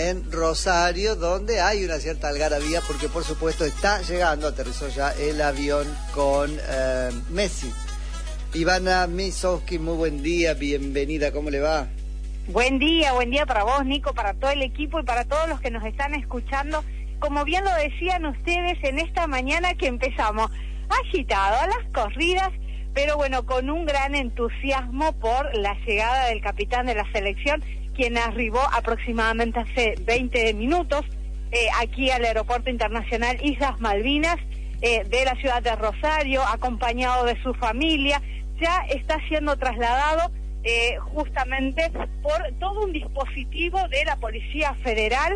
en Rosario, donde hay una cierta algarabía, porque por supuesto está llegando, aterrizó ya el avión con Messi. Ivana Misovsky, muy buen día, bienvenida, ¿cómo le va? Buen día para vos, Nico, para todo el equipo y para todos los que nos están escuchando. Como bien lo decían ustedes en esta mañana que empezamos agitado a las corridas, pero bueno, con un gran entusiasmo por la llegada del capitán de la selección, quien arribó aproximadamente hace 20 minutos aquí al Aeropuerto Internacional Islas Malvinas de la ciudad de Rosario, acompañado de su familia. Ya está siendo trasladado justamente por todo un dispositivo de la Policía Federal.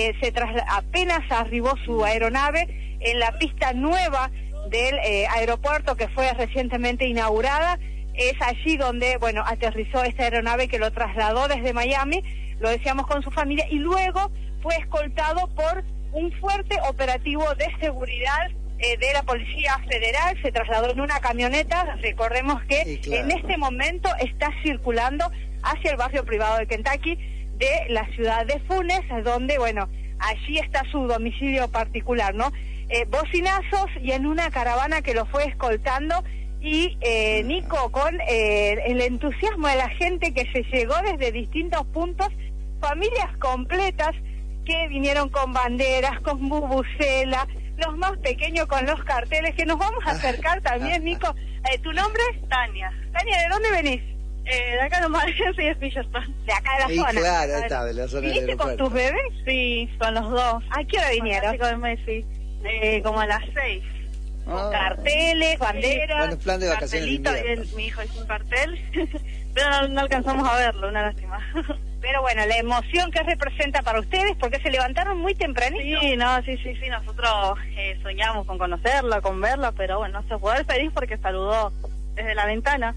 Apenas arribó su aeronave en la pista nueva del aeropuerto que fue recientemente inaugurada. Es allí donde, bueno, aterrizó esta aeronave que lo trasladó desde Miami, lo decíamos, con su familia, y luego fue escoltado por un fuerte operativo de seguridad de la Policía Federal. Se trasladó en una camioneta. Recordemos que sí, claro, en este momento está circulando hacia el barrio privado de Kentucky de la ciudad de Funes, donde, bueno, allí está su domicilio particular, ¿no? Bocinazos y en una caravana que lo fue escoltando, y Nico, con el entusiasmo de la gente que se llegó desde distintos puntos, familias completas que vinieron con banderas, con bubucela, los más pequeños con los carteles, que nos vamos a acercar también, Nico. ¿Tu nombre? Tania. Tania, ¿de dónde venís? De acá nomás, yo soy de Spillerton. De acá de la zona. Claro, ahí está, de la zona del ¿Viniste con tus bebés? Sí, con los dos. ¿A qué hora vinieron? Con Messi, como a las 6. Con carteles, banderas. Bueno, plan de vacaciones. Mi hijo hizo un cartel, pero no alcanzamos a verlo, una lástima. Pero bueno, la emoción que representa para ustedes, porque se levantaron muy tempranito. Sí, nosotros soñamos con conocerla, con verla, pero bueno, no se pudo. Él feliz porque saludó desde la ventana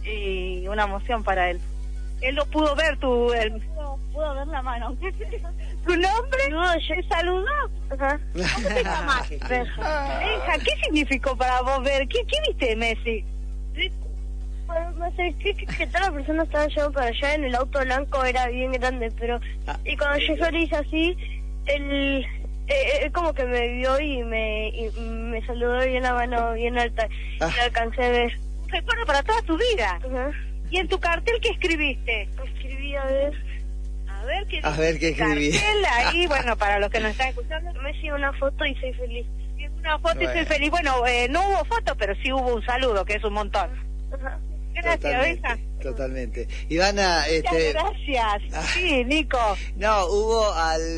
y una emoción para él. Él lo pudo ver, pudo ver la mano. ¿Tu nombre? No, yo saludó. Ajá. ¿Cómo te llamas? Benja, ¿qué significó para vos ver? ¿Qué viste, Messi? No sé, que toda la persona estaba yendo para allá en el auto blanco, era bien grande, pero y cuando yo le hice así, él como que me vio y me saludó bien la mano bien alta, y lo alcancé a ver. Un recuerdo para toda tu vida. ¿Y en tu cartel qué escribiste? Escribí, a ver qué escribí. Cartel ahí, bueno, para los que nos están escuchando. Me hice una foto y soy feliz. Una foto y soy feliz. Bueno, no hubo foto, pero sí hubo un saludo, que es un montón. Gracias, Benja. Totalmente. Ivana, gracias. Sí, Nico. No, hubo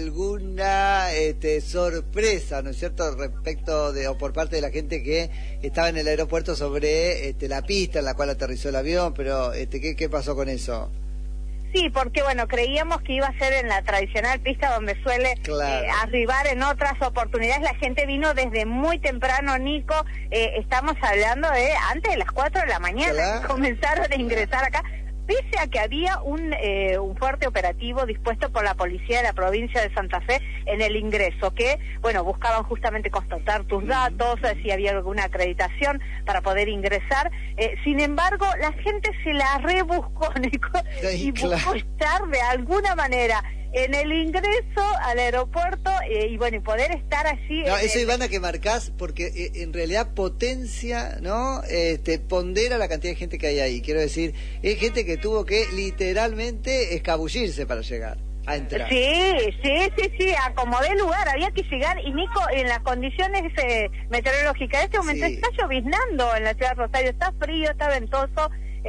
alguna sorpresa, ¿no es cierto?, respecto de, o por parte de la gente que estaba en el aeropuerto sobre la pista en la cual aterrizó el avión, pero ¿qué pasó con eso? Sí, porque bueno, creíamos que iba a ser en la tradicional pista donde suele arribar en otras oportunidades. La gente vino desde muy temprano, Nico. Estamos hablando de antes de las 4 de la mañana. Claro. Comenzaron a ingresar acá, pese a que había un fuerte operativo dispuesto por la policía de la provincia de Santa Fe en el ingreso, que, bueno, buscaban justamente constatar tus datos, si había alguna acreditación para poder ingresar. Sin embargo, la gente se la rebuscó, Nico, y buscó estar de alguna manera en el ingreso al aeropuerto y bueno, y poder estar así. No, eso, Ivana, que marcás, porque en realidad potencia, ¿no? Pondera la cantidad de gente que hay ahí. Quiero decir, es gente que tuvo que literalmente escabullirse para llegar a entrar. Sí, acomodé lugar, había que llegar. Y Nico, en las condiciones meteorológicas de este momento está lloviznando en la ciudad de Rosario, está frío, está ventoso,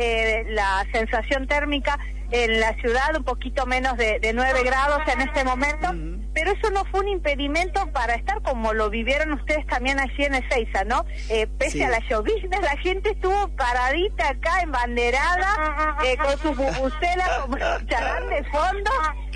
la sensación térmica en la ciudad un poquito menos de 9 grados en este momento, pero eso no fue un impedimento para estar como lo vivieron ustedes también allí en Ezeiza, ¿no? Pese a la llovizna, la gente estuvo paradita acá, embanderada, con sus bubucelas, como escucharán de fondo.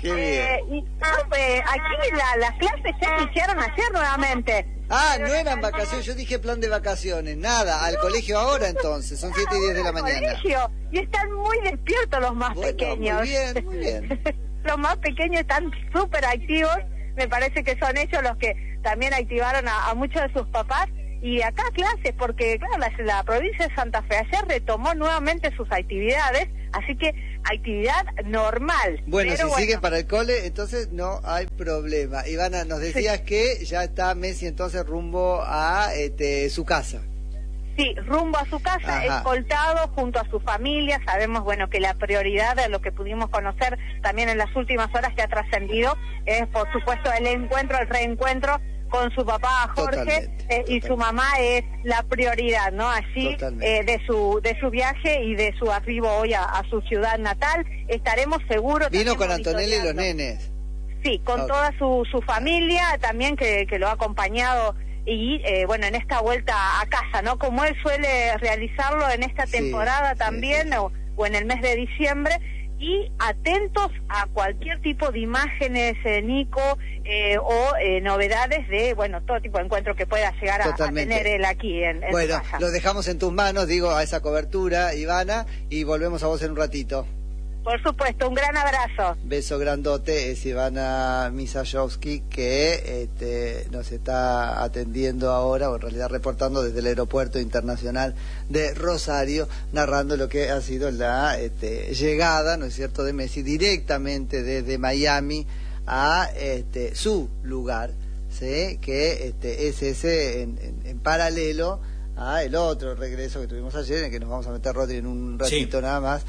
Y aquí las clases ya se iniciaron ayer nuevamente. No eran vacaciones, yo dije plan de vacaciones, nada, al colegio ahora entonces, son 7:10 de la mañana. Colegio, y están muy despiertos los más pequeños. Muy bien. Los más pequeños están súper activos, me parece que son ellos los que también activaron a muchos de sus papás. Y acá clases, porque claro, la provincia de Santa Fe ayer retomó nuevamente sus actividades, así que actividad normal. Bueno, pero si siguen para el cole, entonces no hay problema. Ivana, nos decías que ya está Messi entonces rumbo a su casa. Sí, rumbo a su casa, Ajá. escoltado junto a su familia. Sabemos, bueno, que la prioridad de lo que pudimos conocer también en las últimas horas que ha trascendido es, por supuesto, el reencuentro con su papá Jorge, y su mamá es la prioridad, ¿no? Así de su viaje y de su arribo hoy a su ciudad natal. Estaremos seguros. Vino con Antonella y los nenes. Sí, con toda su familia también que lo ha acompañado. Y bueno, en esta vuelta a casa, ¿no? Como él suele realizarlo en esta temporada también, o en el mes de diciembre, y atentos a cualquier tipo de imágenes, Nico, o novedades de, bueno, todo tipo de encuentro que pueda llegar a tener él aquí en bueno, su casa. Lo dejamos en tus manos, digo, a esa cobertura, Ivana, y volvemos a vos en un ratito. Por supuesto, un gran abrazo. Beso grandote, es Ivana Misajowski, que nos está atendiendo ahora, o en realidad reportando desde el Aeropuerto Internacional de Rosario, narrando lo que ha sido la llegada, ¿no es cierto?, de Messi directamente desde Miami a su lugar, ¿sí?, que es ese en paralelo a el otro regreso que tuvimos ayer, en el que nos vamos a meter, Rodri, en un ratito nada más,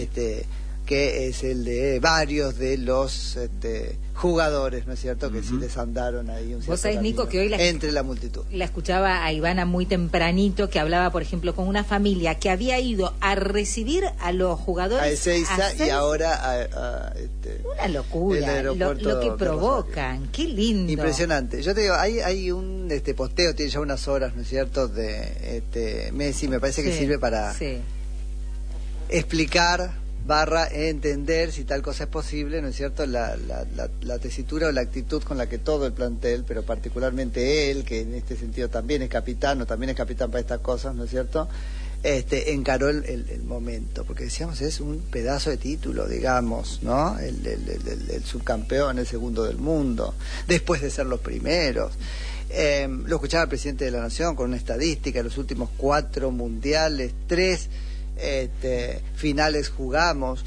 que es el de varios de los jugadores, ¿no es cierto?, que sí desandaron ahí un Vos sabés, Nico, que hoy entre la multitud. La escuchaba a Ivana muy tempranito, que hablaba, por ejemplo, con una familia que había ido a recibir a los jugadores a Ezeiza y ahora a una locura, lo que provocan, qué lindo. Impresionante. Yo te digo, hay un posteo, tiene ya unas horas, ¿no es cierto?, de Messi, me parece que sirve para explicar / entender si tal cosa es posible, ¿no es cierto?, la tesitura o la actitud con la que todo el plantel, pero particularmente él, que en este sentido también es capitán, o también es capitán para estas cosas, ¿no es cierto?, encaró el momento, porque decíamos, es un pedazo de título, digamos, ¿no?, el subcampeón, el segundo del mundo, después de ser los primeros. Lo escuchaba el presidente de la Nación con una estadística: en los últimos 4 mundiales, 3 finales jugamos,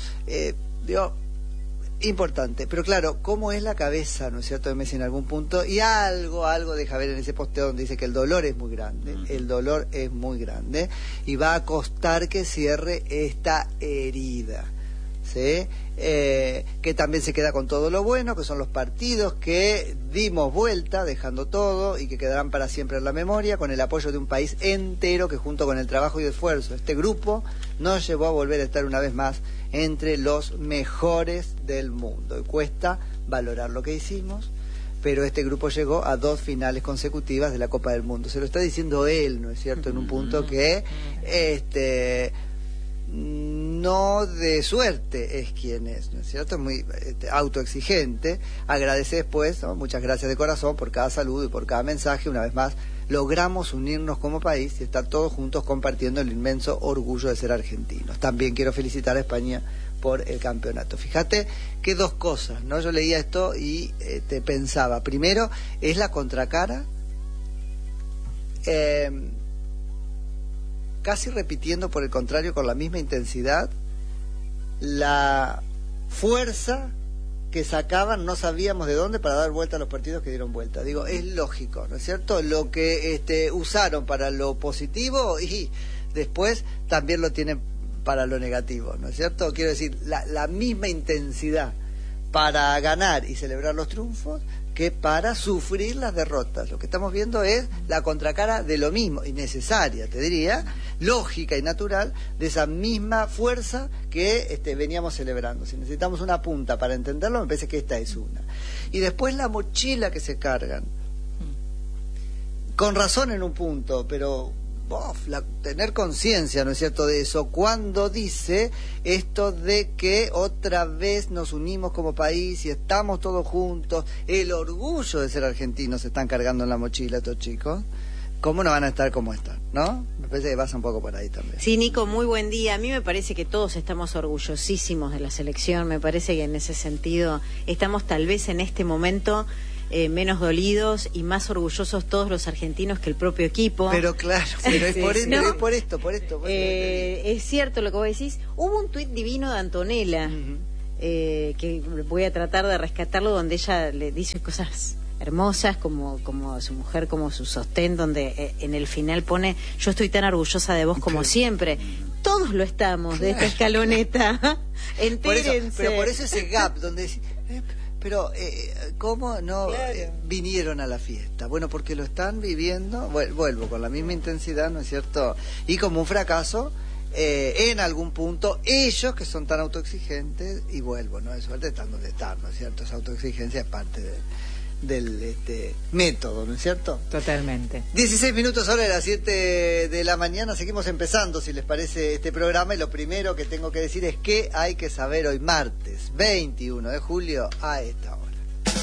importante, pero claro, ¿cómo es la cabeza, no es cierto?, de Messi en algún punto? Y algo deja ver en ese posteo donde dice que el dolor es muy grande, y va a costar que cierre esta herida, ¿sí? Que también se queda con todo lo bueno, que son los partidos que dimos vuelta dejando todo y que quedarán para siempre en la memoria, con el apoyo de un país entero que, junto con el trabajo y esfuerzo, este grupo nos llevó a volver a estar una vez más entre los mejores del mundo. Y cuesta valorar lo que hicimos, pero este grupo llegó a 2 finales consecutivas de la Copa del Mundo. Se lo está diciendo él, ¿no es cierto?, en un punto que no de suerte es quien es, ¿no es cierto?, es muy autoexigente. Agradece después, ¿no?, muchas gracias de corazón por cada saludo y por cada mensaje. Una vez más, logramos unirnos como país y estar todos juntos compartiendo el inmenso orgullo de ser argentinos. También quiero felicitar a España por el campeonato. Fíjate que 2 cosas, ¿no? Yo leía esto y pensaba, primero, es la contracara, casi repitiendo, por el contrario, con la misma intensidad, la fuerza que sacaban, no sabíamos de dónde, para dar vuelta a los partidos que dieron vuelta. Digo, es lógico, ¿no es cierto?, lo que usaron para lo positivo, y después también lo tienen para lo negativo, ¿no es cierto? Quiero decir, la misma intensidad para ganar y celebrar los triunfos que para sufrir las derrotas. Lo que estamos viendo es la contracara de lo mismo, y necesaria, te diría, lógica y natural, de esa misma fuerza que veníamos celebrando. Si necesitamos una punta para entenderlo, me parece que esta es una. Y después la mochila que se cargan, con razón en un punto, pero tener conciencia, ¿no es cierto?, de eso, cuando dice esto de que otra vez nos unimos como país y estamos todos juntos, el orgullo de ser argentinos se están cargando en la mochila estos chicos. ¿Cómo no van a estar como están, no? Me parece que pasa un poco por ahí también. Sí, Nico, muy buen día. A mí me parece que todos estamos orgullosísimos de la selección. Me parece que en ese sentido estamos tal vez en este momento menos dolidos y más orgullosos todos los argentinos que el propio equipo. Pero claro, pero es por esto. Es cierto lo que vos decís. Hubo un tuit divino de Antonella, que voy a tratar de rescatarlo, donde ella le dice cosas hermosas como su mujer, como su sostén, donde en el final pone: yo estoy tan orgullosa de vos como siempre. Todos lo estamos, de esta escaloneta. Entérense. Pero por eso ese gap donde pero ¿cómo no vinieron a la fiesta? Bueno, porque lo están viviendo, vuelvo con la misma intensidad, ¿no es cierto? Y como un fracaso, en algún punto, ellos que son tan autoexigentes, y vuelvo, ¿no? Es suerte están donde están, ¿no es cierto? Esa autoexigencia es parte del método, ¿no es cierto? Totalmente. 16 minutos ahora de las 7 de la mañana, seguimos empezando, si les parece, este programa, y lo primero que tengo que decir es que hay que saber hoy martes 21 de julio a esta hora.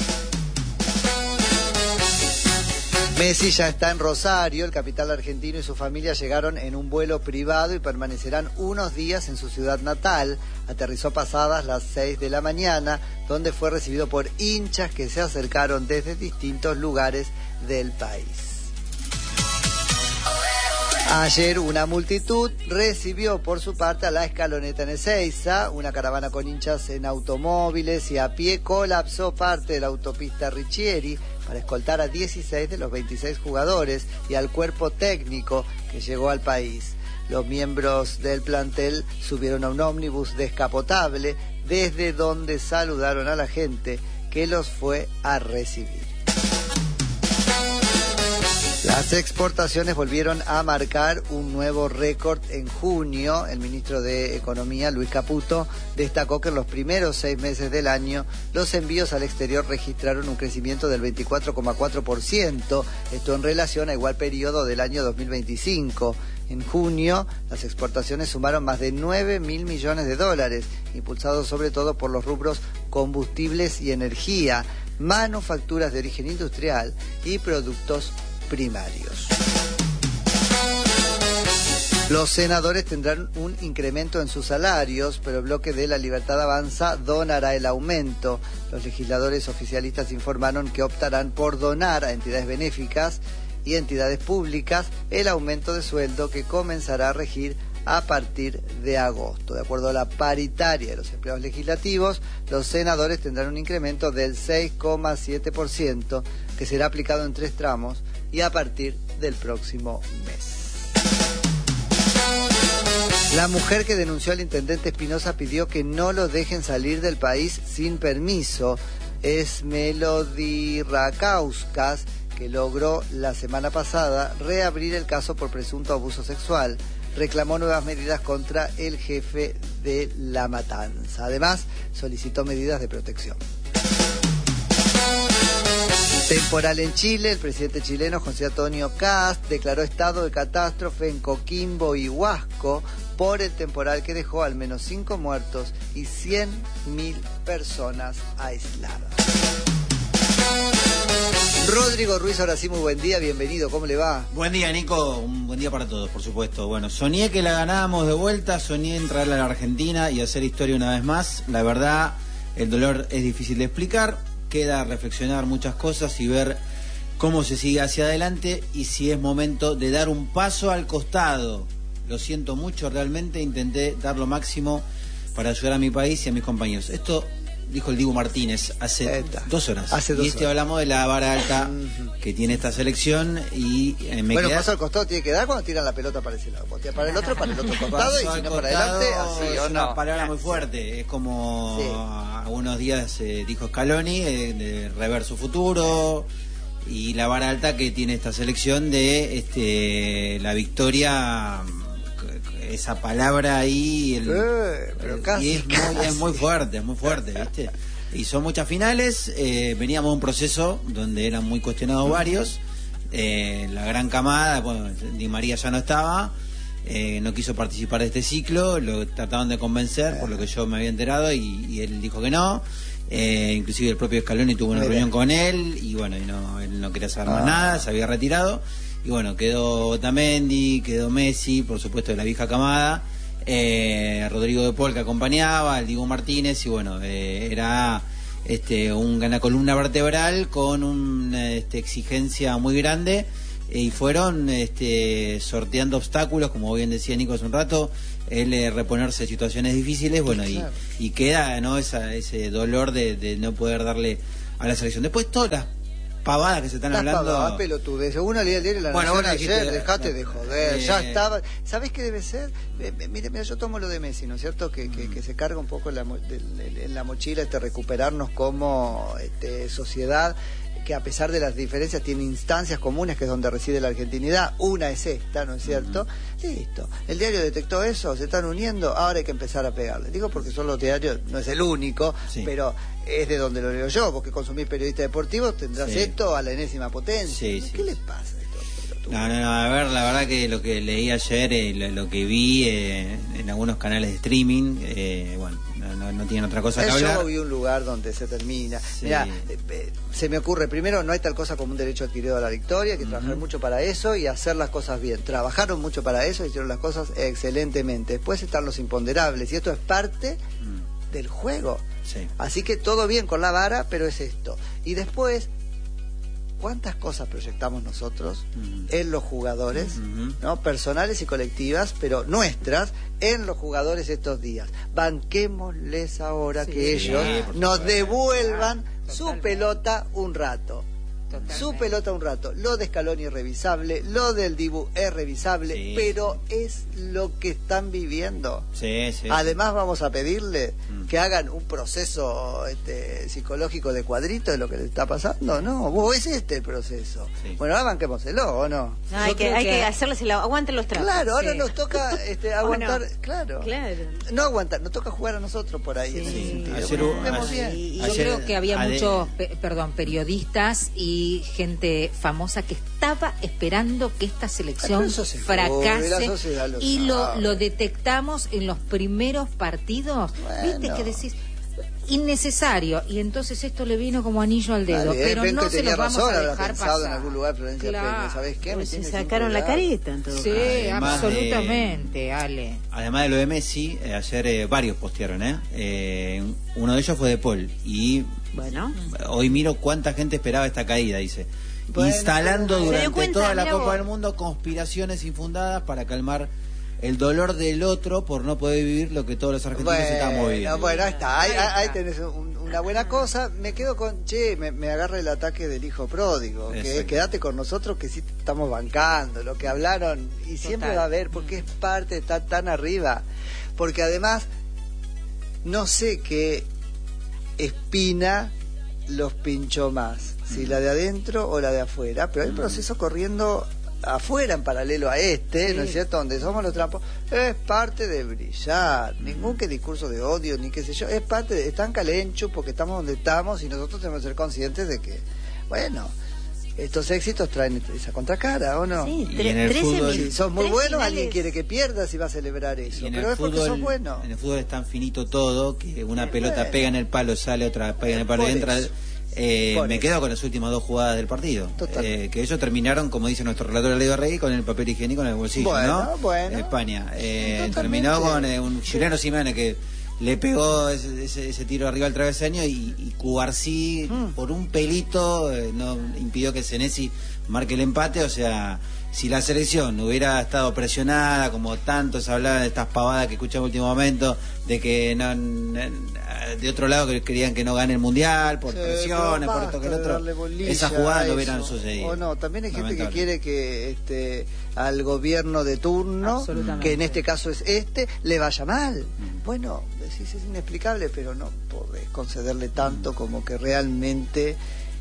Messi ya está en Rosario. El capital argentino y su familia llegaron en un vuelo privado y permanecerán unos días en su ciudad natal. Aterrizó pasadas las 6 de la mañana, donde fue recibido por hinchas que se acercaron desde distintos lugares del país. Ayer una multitud recibió por su parte a la escaloneta en Ezeiza. Una caravana con hinchas en automóviles y a pie colapsó parte de la autopista Riccieri para escoltar a 16 de los 26 jugadores y al cuerpo técnico que llegó al país. Los miembros del plantel subieron a un ómnibus descapotable, desde donde saludaron a la gente que los fue a recibir. Las exportaciones volvieron a marcar un nuevo récord en junio. El ministro de Economía, Luis Caputo, destacó que en los primeros 6 meses del año los envíos al exterior registraron un crecimiento del 24,4%, esto en relación a igual periodo del año 2025. En junio, las exportaciones sumaron más de 9.000 millones de dólares, impulsados sobre todo por los rubros combustibles y energía, manufacturas de origen industrial y productos primarios. Los senadores tendrán un incremento en sus salarios, pero el bloque de La Libertad Avanza donará el aumento. Los legisladores oficialistas informaron que optarán por donar a entidades benéficas y entidades públicas el aumento de sueldo que comenzará a regir a partir de agosto. De acuerdo a la paritaria de los empleados legislativos, los senadores tendrán un incremento del 6,7%, que será aplicado en 3 tramos y a partir del próximo mes. La mujer que denunció al intendente Espinosa pidió que no lo dejen salir del país sin permiso. Es Melody Rakauskas, que logró la semana pasada reabrir el caso por presunto abuso sexual. Reclamó nuevas medidas contra el jefe de La Matanza. Además, solicitó medidas de protección. Temporal en Chile. El presidente chileno José Antonio Kast declaró estado de catástrofe en Coquimbo y Huasco por el temporal que dejó al menos 5 muertos y 100.000 personas aisladas. Rodrigo Ruiz, ahora sí, muy buen día, bienvenido, ¿cómo le va? Buen día, Nico, un buen día para todos, por supuesto. Bueno, soñé que la ganábamos de vuelta, soñé en traerla a la Argentina y hacer historia una vez más. La verdad, el dolor es difícil de explicar, queda reflexionar muchas cosas y ver cómo se sigue hacia adelante y si es momento de dar un paso al costado. Lo siento mucho, realmente intenté dar lo máximo para ayudar a mi país y a mis compañeros. Esto dijo el Dibu Martínez hace 2 horas. Hablamos de la vara alta que tiene esta selección y bueno, paso al costado tiene que dar cuando tiran la pelota para ese lado. Para el otro costado y si no para adelante, así es o no. Una palabra muy fuerte. Es como algunos días dijo Scaloni, de rever su futuro. Y la vara alta que tiene esta selección de la victoria, esa palabra ahí pero casi, es muy fuerte, ¿viste? Y son muchas finales. Veníamos de un proceso donde eran muy cuestionados varios. La gran camada, bueno, Di María ya no estaba, no quiso participar de este ciclo, lo trataban de convencer por lo que yo me había enterado y él dijo que no. Inclusive el propio Scaloni tuvo una reunión con él y bueno, él no quería saber más nada, se había retirado. Y bueno, quedó Otamendi, quedó Messi, por supuesto de la vieja camada, Rodrigo de Paul que acompañaba, el Dibu Martínez, y bueno, era una columna vertebral con una exigencia muy grande, y fueron sorteando obstáculos, como bien decía Nico hace un rato, reponerse situaciones difíciles, bueno, claro. y queda, ¿no?, ese dolor de no poder darle a la selección. Después todas las pavadas que se están hablando. Pavadas, pelotudez. Uno leía el diario La Nación ayer, dejate de joder, ya estaba. ¿Sabés qué debe ser? Mira, yo tomo lo de Messi, ¿no es cierto? Que se carga un poco en la mochila recuperarnos como sociedad, que a pesar de las diferencias tiene instancias comunes, que es donde reside la argentinidad. Una es esta, ¿no es cierto? Listo. El diario detectó eso, se están uniendo, ahora hay que empezar a pegarle. Digo porque son los diarios, no es el único, sí, pero es de donde lo leo yo. Vos que consumís periodistas deportivos tendrás esto a la enésima potencia. Sí, ¿qué les pasa a esto? No, a ver, la verdad que lo que leí ayer, lo que vi en algunos canales de streaming, bueno, no tienen otra cosa que hablar. Yo vi un lugar donde se termina. Sí. Mirá, se me ocurre, primero, no hay tal cosa como un derecho adquirido a la victoria, hay que trabajar mucho para eso y hacer las cosas bien. Trabajaron mucho para eso, hicieron las cosas excelentemente. Después están los imponderables, y esto es parte del juego. Sí. Así que todo bien con la vara, pero es esto. Y después, ¿cuántas cosas proyectamos nosotros en los jugadores, ¿no?, personales y colectivas, pero nuestras, en los jugadores estos días? Banquémosles ahora que ellos nos devuelvan su pelota un rato. Totalmente. Su pelota un rato. Lo de Scaloni es revisable, lo del Dibu es revisable, pero es lo que están viviendo. Además vamos a pedirle que hagan un proceso psicológico de cuadrito de lo que le está pasando. No, es el proceso. Bueno, ahora banquémoselo, ¿o no? Hay que hacerles aguanten los trapos. Claro, ahora nos toca aguantar, claro. No aguantar, nos toca jugar a nosotros por ahí. Yo creo que había muchos periodistas y gente famosa que estaba esperando que esta selección fracase, y lo detectamos en los primeros partidos. Viste que decís innecesario, y entonces esto le vino como anillo al dedo, pero no se los vamos a dejar pasar. En algún lugar, ¿sabés qué? Pues se sacaron la careta en todo caso. Absolutamente, Ale. Además de lo de Messi, ayer varios postearon, uno de ellos fue de Paul, y bueno, hoy miro cuánta gente esperaba esta caída, dice. Instalando durante toda la Copa del Mundo conspiraciones infundadas para calmar el dolor del otro por no poder vivir lo que todos los argentinos estamos viviendo. Bueno, ahí está, ahí tenés una buena cosa. Me quedo con, me agarra el ataque del hijo pródigo, que es quédate con nosotros, que sí te estamos bancando, lo que hablaron, y siempre va a haber, porque es parte, está tan arriba, porque además no sé qué espina los pinchó más, si la de adentro o la de afuera, pero hay un proceso corriendo afuera en paralelo a ¿no es cierto?, donde somos los trampos. Es parte de brillar, ningún que discurso de odio ni qué sé yo, es parte de, están calenchos porque estamos donde estamos, y nosotros tenemos que ser conscientes de que, bueno, estos éxitos traen esa contracara, ¿o no? Sí, y en el fútbol, si sos muy bueno, alguien quiere que pierdas y va a celebrar eso, pero es porque sos bueno. En el fútbol es tan finito todo que una pelota pega en el palo, sale, otra pega en el palo y entra. Me quedo con las últimas dos jugadas del partido, que ellos terminaron, como dice nuestro relator Leo Rey, con el papel higiénico en el bolsillo, en España. Terminó con un chileno Simeone que le pegó ese tiro arriba al travesaño, y Cubarsí por un pelito no impidió que Senesi marque el empate. O sea, si la selección hubiera estado presionada, como tanto se hablaba de estas pavadas que escuchamos en último momento, de que de otro lado que querían que no gane el mundial por presiones, por esto que el otro, esas jugadas no hubieran sucedido. O no, también hay gente que quiere que al gobierno de turno, que en este caso es le vaya mal. Bueno, decís, es inexplicable, pero no podés concederle tanto como que realmente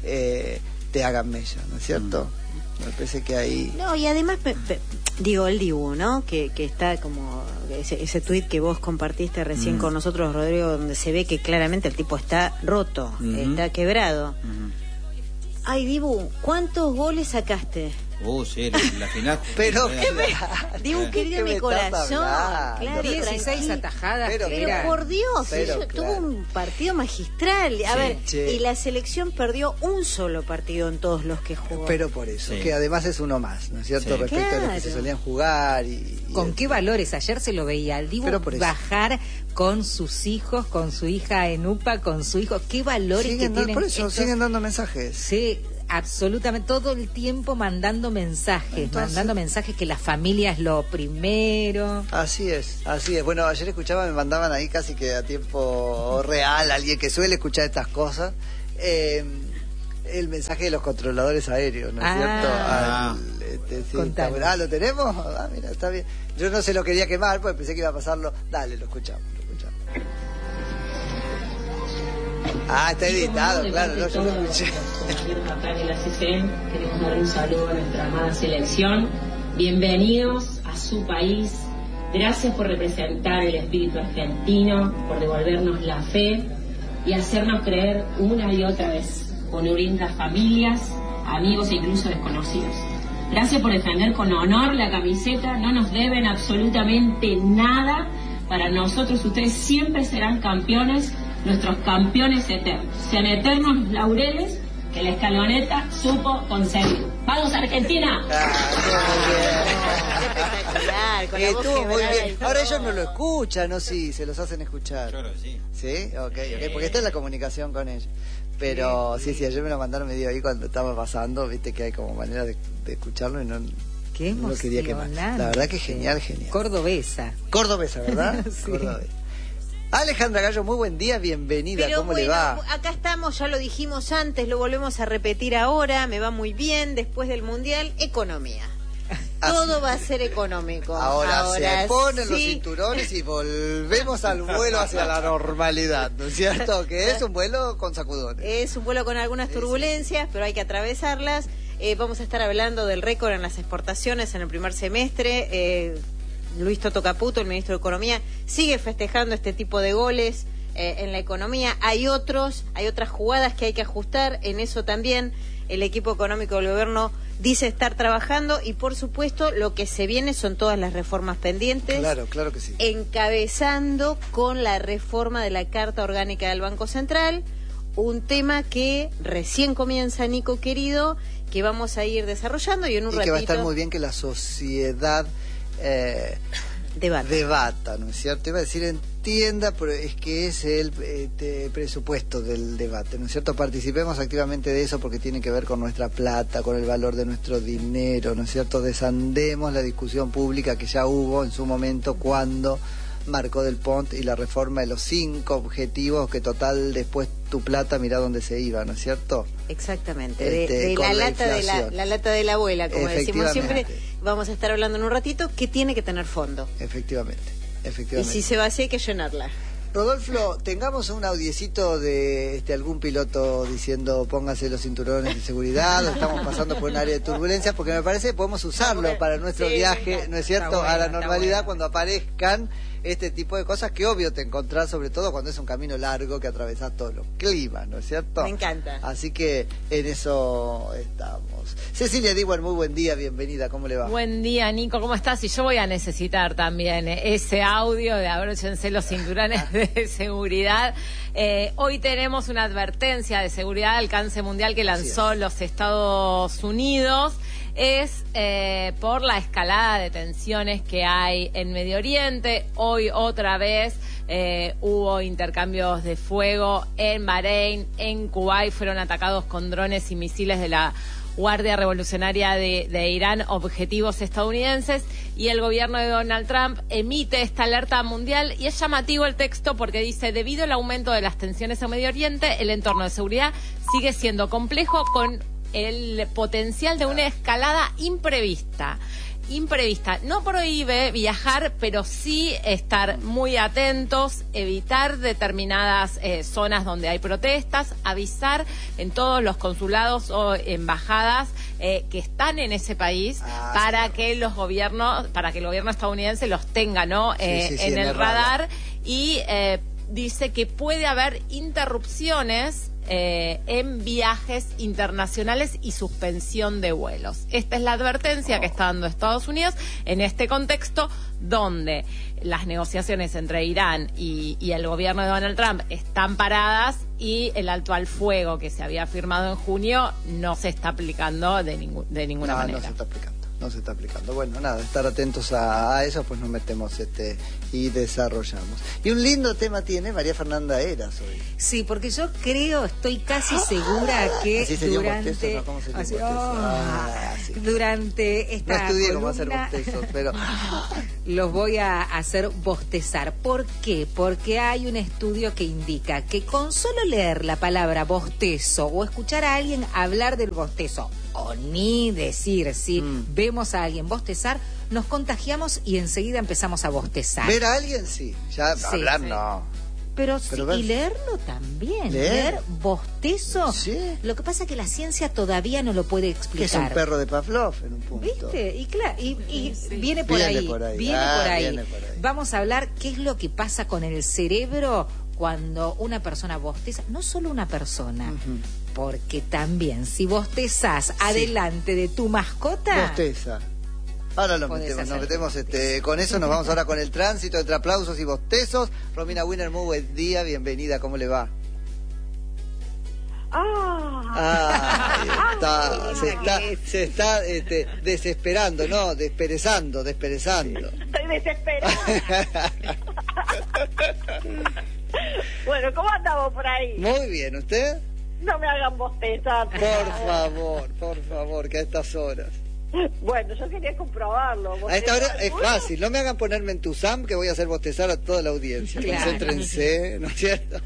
te hagan mella, ¿no es cierto? Me parece que ahí... No, y además, digo, el Dibu, ¿no? Que está como... Ese tuit que vos compartiste recién con nosotros, Rodrigo, donde se ve que claramente el tipo está roto, está quebrado. Ay, Dibu, ¿cuántos goles sacaste? Sí, la final. Pero Digo, querido mi corazón, claro, 16 atajadas. Pero por Dios, tuvo un partido magistral. A ver, y la selección perdió un solo partido en todos los que jugó. Pero por eso, que además es uno más, ¿no es cierto? Respecto a los que se solían jugar. ¿Con qué valores? Ayer se lo veía al Dibu bajar con sus hijos, con su hija en UPA, con su hijo. ¿Qué valores que tienen? Por eso siguen dando mensajes. Sí, absolutamente, todo el tiempo mandando mensajes, que la familia es lo primero. Así es. Bueno, ayer escuchaba, me mandaban ahí casi que a tiempo real, alguien que suele escuchar estas cosas, el mensaje de los controladores aéreos, ¿no es cierto? ¿Lo tenemos? Mira, está bien. Yo no se lo quería quemar, porque pensé que iba a pasarlo. Dale, lo escuchamos. Está editado, claro, yo lo escuché. Acá en el ACCM queremos dar un saludo a nuestra amada selección. Bienvenidos a su país. Gracias por representar el espíritu argentino, por devolvernos la fe y hacernos creer una y otra vez, con unir a familias, amigos e incluso desconocidos. Gracias por defender con honor la camiseta. No nos deben absolutamente nada. Para nosotros ustedes siempre serán campeones, nuestros campeones eternos. Sean eternos los laureles que la escaloneta supo conseguir. ¡Vamos, Argentina! Estuvo muy bien. Ahora ellos no lo escuchan, ¿no? Sí, se los hacen escuchar. Claro, sí. ¿Sí? Ok, porque está en la comunicación con ellos. Pero sí, ayer me lo mandaron medio ahí cuando estaba pasando, viste que hay como manera de escucharlo y no lo quería quemar. La verdad que genial. Cordobesa, ¿verdad? Sí. Cordobesa. Alejandra Gallo, muy buen día, bienvenida. ¿Cómo le va? Acá estamos, ya lo dijimos antes, lo volvemos a repetir ahora, me va muy bien, después del Mundial, economía. Todo va a ser económico. Ahora se ponen los cinturones y volvemos al vuelo hacia la normalidad, ¿no es cierto? Que es un vuelo con sacudones. Es un vuelo con algunas turbulencias, pero hay que atravesarlas. Vamos a estar hablando del récord en las exportaciones en el primer semestre. Luis Toto Caputo, el ministro de Economía, sigue festejando este tipo de goles en la economía. Hay otras jugadas que hay que ajustar. En eso también el equipo económico del gobierno dice estar trabajando y, por supuesto, lo que se viene son todas las reformas pendientes. Claro que sí. Encabezando con la reforma de la Carta Orgánica del Banco Central, un tema que recién comienza, Nico querido, que vamos a ir desarrollando y en un ratito... que va a estar muy bien que la sociedad... debata, ¿no es cierto? Iba a decir entienda, pero es que es el presupuesto del debate, ¿no es cierto? Participemos activamente de eso porque tiene que ver con nuestra plata, con el valor de nuestro dinero, ¿no es cierto? Desandemos la discusión pública que ya hubo en su momento cuando marcó Del Pont y la reforma de los 5 objetivos que total después tu plata mirá dónde se iba, ¿no es cierto? Exactamente, de la lata de la abuela, como decimos siempre. Vamos a estar hablando en un ratito que tiene que tener fondo. Efectivamente. Y si se vacía hay que llenarla. Rodolfo, tengamos un audiecito de algún piloto diciendo pónganse los cinturones de seguridad, o estamos pasando por un área de turbulencia, porque me parece que podemos usarlo para nuestro viaje, ¿no es cierto?, a la normalidad cuando aparezcan este tipo de cosas que obvio te encontrás, sobre todo cuando es un camino largo que atravesás todos los climas, ¿no es cierto? Me encanta. Así que en eso estamos. Cecilia Diwan, muy buen día, bienvenida, ¿cómo le va? Buen día, Nico, ¿cómo estás? Y yo voy a necesitar también ese audio de abróchense los cinturones de seguridad. Hoy tenemos una advertencia de seguridad de alcance mundial que lanzó los Estados Unidos. Es por la escalada de tensiones que hay en Medio Oriente. Hoy otra vez hubo intercambios de fuego en Bahrein, en Kuwait, fueron atacados con drones y misiles de la Guardia Revolucionaria de Irán, objetivos estadounidenses, y el gobierno de Donald Trump emite esta alerta mundial, y es llamativo el texto porque dice: debido al aumento de las tensiones en Medio Oriente, el entorno de seguridad sigue siendo complejo con el potencial de una escalada imprevista. No prohíbe viajar, pero sí estar muy atentos, evitar determinadas zonas donde hay protestas, avisar en todos los consulados o embajadas que están en ese país para que el gobierno estadounidense los tenga, ¿no? En el radar. Y dice que puede haber interrupciones en viajes internacionales y suspensión de vuelos. Esta es la advertencia que está dando Estados Unidos en este contexto donde las negociaciones entre Irán y el gobierno de Donald Trump están paradas y el alto al fuego que se había firmado en junio no se está aplicando de ninguna manera. No se está aplicando. No se está aplicando. Bueno, nada, estar atentos a eso, pues nos metemos y desarrollamos. Y un lindo tema tiene María Fernanda Heras hoy. Sí, porque yo estoy casi segura que durante esta no estudié columna, cómo hacer bostezos, pero los voy a hacer bostezar. ¿Por qué? Porque hay un estudio que indica que con solo leer la palabra bostezo o escuchar a alguien hablar del bostezo, o ni decir vemos a alguien bostezar, nos contagiamos y enseguida empezamos a bostezar. Ver a alguien sí, ya hablar no. Pero y leerlo también. Leer bostezo. Sí. Lo que pasa es que la ciencia todavía no lo puede explicar. Que es un perro de Pavlov en un punto. ¿Viste? Y claro, viene por ahí. Viene por ahí. Vamos a hablar qué es lo que pasa con el cerebro cuando una persona bosteza. No solo una persona. Porque también, si bostezás adelante de tu mascota... Bosteza. Ahora nos metemos con eso, nos vamos ahora con el tránsito, entre aplausos y bostezos. Romina Wiener, muy buen día, bienvenida, ¿cómo le va? Se está desesperando, no, desperezando. Estoy desesperada. Bueno, ¿cómo andamos por ahí? Muy bien, ¿usted? No me hagan bostezar. Por favor, que a estas horas. Bueno, yo quería comprobarlo. A esta hora es fácil, no me hagan ponerme en tu SAM que voy a hacer bostezar a toda la audiencia. Claro. Concéntrense, ¿no es cierto?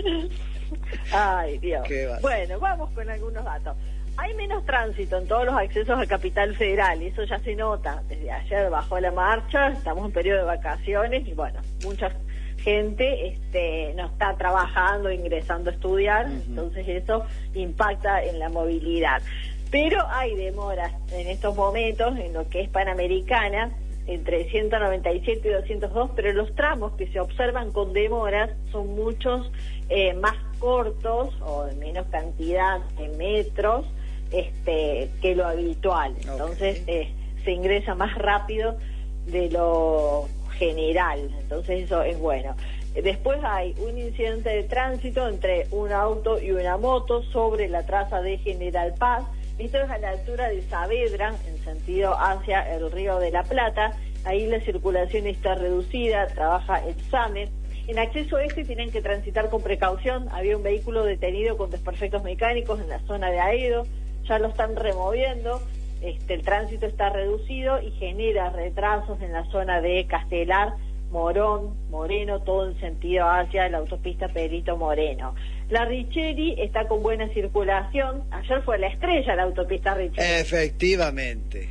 Ay, Dios. Bueno, vamos con algunos datos. Hay menos tránsito en todos los accesos a Capital Federal, y eso ya se nota. Desde ayer bajó la marcha, estamos en periodo de vacaciones y bueno, mucha gente no está trabajando, ingresando a estudiar, entonces eso impacta en la movilidad. Pero hay demoras en estos momentos en lo que es Panamericana, entre 197 y 202, pero los tramos que se observan con demoras son muchos más cortos o de menos cantidad de metros que lo habitual. Entonces se ingresa más rápido de lo general, entonces eso es bueno. Después hay un incidente de tránsito entre un auto y una moto sobre la traza de General Paz. Esto es a la altura de Saavedra, en sentido hacia el Río de la Plata. Ahí la circulación está reducida, trabaja el SAME. En acceso tienen que transitar con precaución. Había un vehículo detenido con desperfectos mecánicos en la zona de Aedo, ya lo están removiendo. El tránsito está reducido y genera retrasos en la zona de Castelar, Morón, Moreno, todo en sentido hacia la autopista Perito Moreno. La Richeri está con buena circulación. Ayer fue la estrella la autopista Richeri. Efectivamente.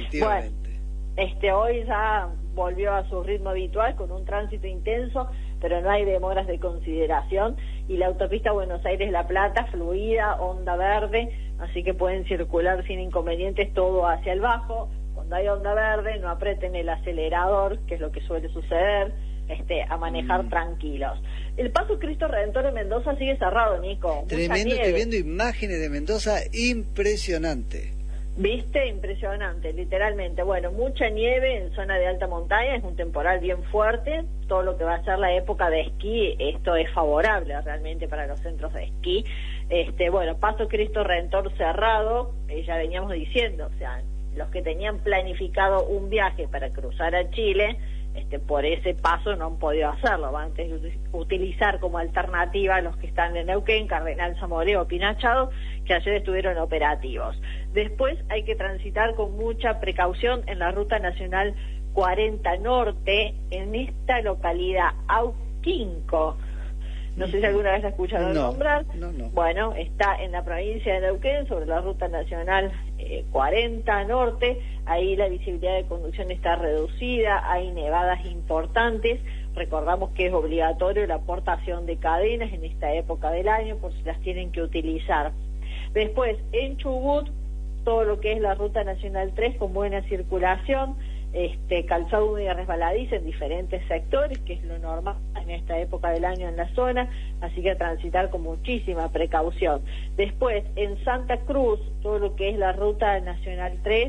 Bueno, hoy ya volvió a su ritmo habitual con un tránsito intenso, pero no hay demoras de consideración. Y la autopista Buenos Aires-La Plata, fluida, onda verde, así que pueden circular sin inconvenientes todo hacia el bajo. Cuando hay onda verde, no aprieten el acelerador, que es lo que suele suceder, a manejar tranquilos. El paso Cristo Redentor en Mendoza sigue cerrado, Nico. Tremendo, estoy viendo imágenes de Mendoza, impresionante. ¿Viste? Impresionante, literalmente. Bueno, mucha nieve en zona de alta montaña, es un temporal bien fuerte. Todo lo que va a ser la época de esquí, esto es favorable realmente para los centros de esquí. Bueno, paso Cristo Redentor cerrado, ya veníamos diciendo, o sea, los que tenían planificado un viaje para cruzar a Chile, por ese paso no han podido hacerlo, van a tener que utilizar como alternativa los que están en Neuquén, Cardenal Zamorano, Pinachado, que ayer estuvieron operativos. Después hay que transitar con mucha precaución en la Ruta Nacional 40 Norte, en esta localidad, Auquinco. No sé si alguna vez la escucharon nombrar. No. Bueno, está en la provincia de Neuquén, sobre la Ruta Nacional 40 Norte. Ahí la visibilidad de conducción está reducida, hay nevadas importantes. Recordamos que es obligatorio la aportación de cadenas en esta época del año, por si las tienen que utilizar. Después, en Chubut, todo lo que es la Ruta Nacional 3 con buena circulación. calzado y resbaladiza en diferentes sectores, que es lo normal en esta época del año en la zona, así que a transitar con muchísima precaución. Después, en Santa Cruz, todo lo que es la ruta nacional 3,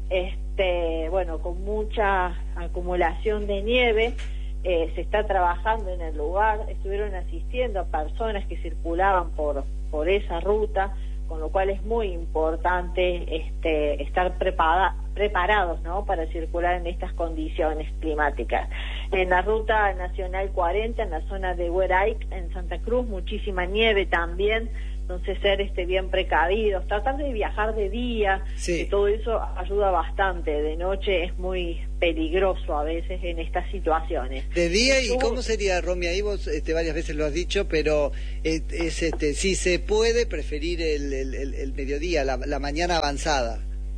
con mucha acumulación de nieve, se está trabajando en el lugar, estuvieron asistiendo a personas que circulaban por esa ruta, con lo cual es muy importante estar preparados, ¿no?, para circular en estas condiciones climáticas. En la ruta nacional 40, en la zona de Hueraic, en Santa Cruz, muchísima nieve también, entonces ser bien precavidos, tratar de viajar de día, sí. Todo eso ayuda bastante. De noche es muy peligroso a veces en estas situaciones. De día, ¿y cómo sería, Romy? Ahí vos varias veces lo has dicho, pero si se puede preferir el mediodía, la mañana avanzada.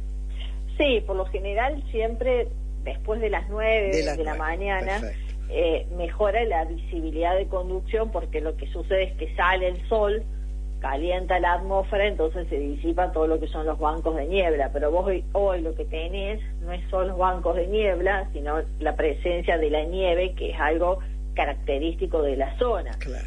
Sí, por lo general siempre después de las 9 de la mañana. Mejora la visibilidad de conducción, porque lo que sucede es que sale el sol, calienta la atmósfera, entonces se disipa todo lo que son los bancos de niebla, pero vos hoy lo que tenés no es solo los bancos de niebla, sino la presencia de la nieve, que es algo característico de la zona. Claro.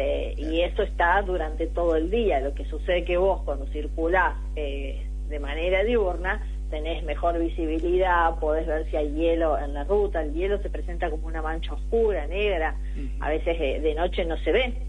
Y eso está durante todo el día. Lo que sucede que vos cuando circulás de manera diurna tenés mejor visibilidad, podés ver si hay hielo en la ruta. El hielo se presenta como una mancha oscura, negra, a veces de noche no se ve.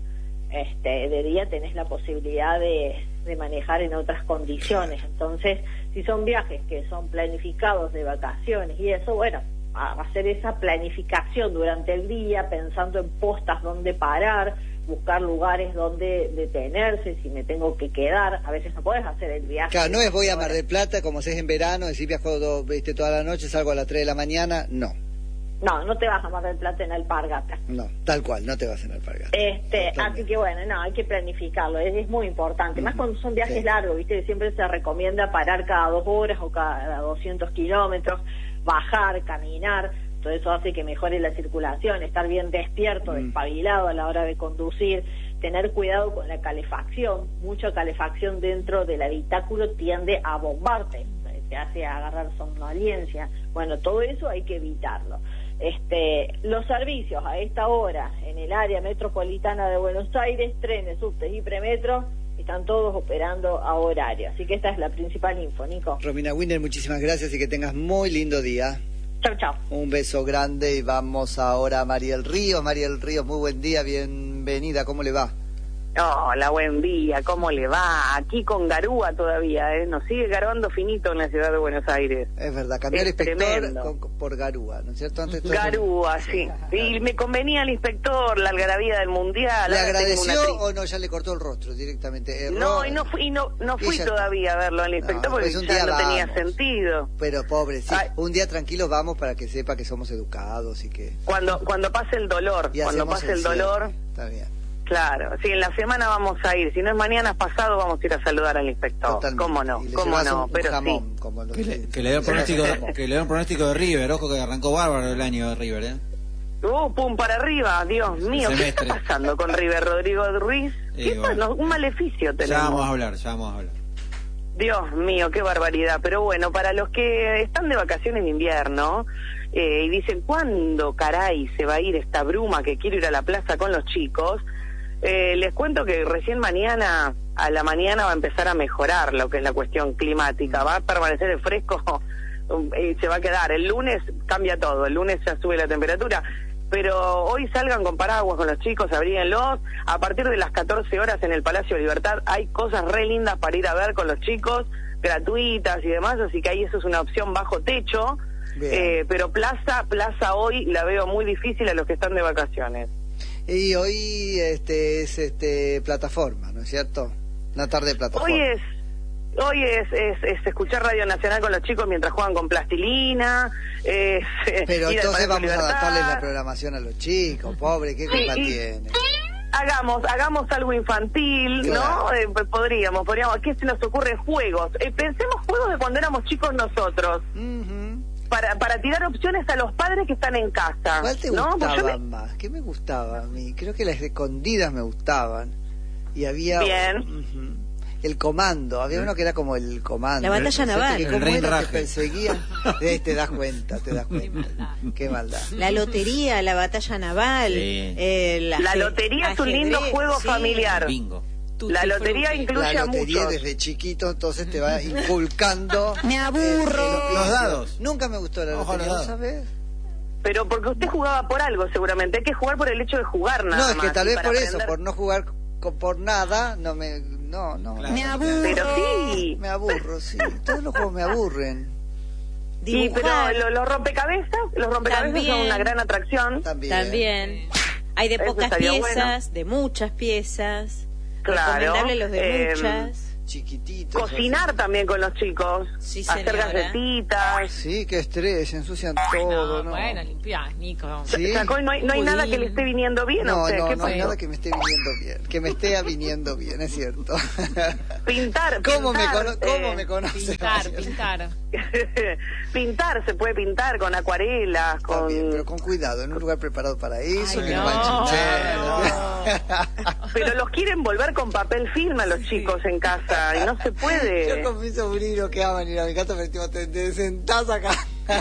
De día tenés la posibilidad de manejar en otras condiciones. Entonces, si son viajes que son planificados de vacaciones y eso, bueno, hacer esa planificación durante el día, pensando en postas donde parar, buscar lugares donde detenerse, si me tengo que quedar. A veces no podés hacer el viaje. Claro, no es voy a Mar del Plata, como si es en verano, decir viajo toda la noche, salgo a las 3 de la mañana, no. No te vas a Mar del Plata en Alpargata. No, tal cual, no te vas en Alpargata. Así que bueno, hay que planificarlo, es muy importante. Más cuando son viajes largos, viste, siempre se recomienda parar cada 2 horas o cada 200 kilómetros, bajar, caminar, todo eso hace que mejore la circulación, estar bien despierto, despabilado a la hora de conducir, tener cuidado con la calefacción. Mucha calefacción dentro del habitáculo tiende a bombarte, te hace agarrar somnolencia. Bueno, todo eso hay que evitarlo. Los servicios a esta hora en el área metropolitana de Buenos Aires, trenes, subtes y premetro, están todos operando a horario. Así que esta es la principal info, Nico. Romina Winner, muchísimas gracias y que tengas muy lindo día. Chau, chau. Un beso grande y vamos ahora a Mariel Ríos. Mariel Ríos, muy buen día, bienvenida, ¿cómo le va? Hola, buen día, ¿cómo le va? Aquí con garúa todavía, nos sigue garuando finito en la ciudad de Buenos Aires. Es verdad, cambió el inspector por garúa, ¿no es cierto? Antes garúa, sí. Y me convenía el inspector, la algarabía del mundial. ¿Le agradeció o no? Ya le cortó el rostro directamente. No fui todavía a verlo al inspector porque ya no tenía sentido. Pero pobre, sí. Un día tranquilo vamos para que sepa que somos educados y que... Cuando pase el dolor, Está bien. Claro, sí, en la semana vamos a ir, si no es mañana, pasado vamos a ir a saludar al inspector. Totalmente. ¿Cómo no? Pero jamón, sí. Que le dé un pronóstico de River, ojo que arrancó bárbaro el año de River, pum para arriba, Dios mío, ¿qué está pasando con River, Rodrigo Ruiz? Un maleficio tenemos. Ya vamos a hablar. Dios mío, qué barbaridad. Pero bueno, para los que están de vacaciones de invierno y dicen, ¿cuándo caray se va a ir esta bruma que quiero ir a la plaza con los chicos? Les cuento que recién a la mañana va a empezar a mejorar lo que es la cuestión climática, va a permanecer el fresco y se va a quedar. El lunes cambia todo, el lunes ya sube la temperatura, pero hoy salgan con paraguas con los chicos, abríguenlos. A partir de las 14 horas en el Palacio de Libertad hay cosas re lindas para ir a ver con los chicos, gratuitas y demás, así que ahí eso es una opción bajo techo, pero plaza hoy la veo muy difícil a los que están de vacaciones. Y hoy es plataforma, ¿no es cierto? Una tarde de plataforma. Hoy es escuchar Radio Nacional con los chicos mientras juegan con plastilina. Pero entonces vamos a adaptarles la programación a los chicos, pobre, ¿qué culpa tiene? Hagamos algo infantil, claro. ¿No? Podríamos, ¿qué se nos ocurre? Juegos. Pensemos juegos de cuando éramos chicos nosotros. Para tirar opciones a los padres que están en casa. ¿Cuál te gustaba más? ¿Qué me gustaba a mí? Creo que las escondidas me gustaban. Y había... Bien. el comando. Había uno que era como el comando. La batalla naval. Que como era que perseguía. Te das cuenta. Qué maldad. La lotería, la batalla naval. Sí. La lotería es un lindo juego familiar. Bingo. La lotería incluye la a lotería muchos. desde chiquito, entonces te va inculcando. Me aburro. Los dados. Nunca me gustó la lotería, ¿no sabes? Pero porque usted jugaba por algo, seguramente. Hay que jugar por el hecho de jugar nada más. No, es que tal vez por aprender... eso, por no jugar por nada, no. Claro. Me aburro. Pero sí. Me aburro, sí. Todos los juegos me aburren. Sí, pero los rompecabezas son una gran atracción. También. Hay de pocas piezas, de muchas piezas. Claro. Recomendable los de muchas. Chiquititos. Cocinar también con los chicos. Sí, hacer galletitas. Sí, qué estrés, se ensucian todo, ¿no? Bueno, limpiás, Nico. ¿Sí? No hay nada que le esté viniendo bien. No, ¿o sea, no ¿qué hay nada que me esté viniendo bien. Que me esté viniendo bien, es cierto. Pintar. ¿Cómo me conoce? Pintar. Pintar, se puede pintar con acuarelas, con... Bien, pero con cuidado, en un lugar preparado para eso. Ay, que no. Pero los quieren volver con papel film a los chicos en casa y no se puede. Yo con mis sobrinos que aman ir a mi casa, pero te sentás acá.